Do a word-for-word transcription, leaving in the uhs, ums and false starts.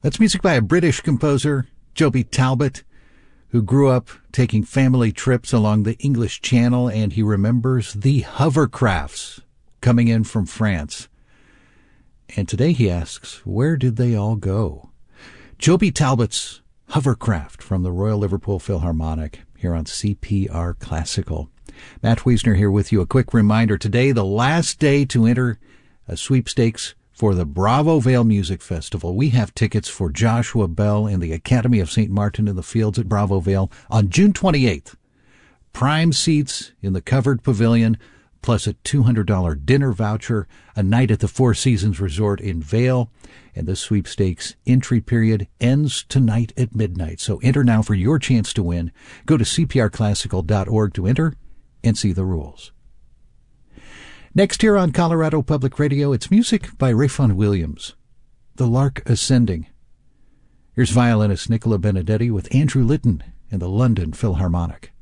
That's music by a British composer, Joby Talbot, who grew up taking family trips along the English Channel, and he remembers the hovercrafts coming in from France. And today he asks, where did they all go? Joby Talbot's Hovercraft from the Royal Liverpool Philharmonic here on C P R Classical. Matt Wiesner here with you. A quick reminder, today the last day to enter a sweepstakes for the Bravo Vale Music Festival. We have tickets for Joshua Bell and the Academy of Saint Martin in the Fields at Bravo Vale on June twenty-eighth. Prime seats in the covered pavilion, plus a two hundred dollars dinner voucher, a night at the Four Seasons Resort in Vale. And the sweepstakes entry period ends tonight at midnight. So enter now for your chance to win. Go to c p r classical dot org to enter and see the rules. Next here on Colorado Public Radio, it's music by Rayfon Williams, The Lark Ascending. Here's violinist Nicola Benedetti with Andrew Litton and the London Philharmonic.